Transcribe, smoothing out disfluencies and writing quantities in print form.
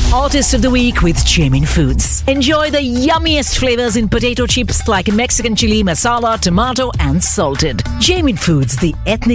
Artist of the Week with Jamin Foods. Enjoy the yummiest flavors in potato chips like Mexican chili, masala, tomato and salted. Jamin Foods, the ethnic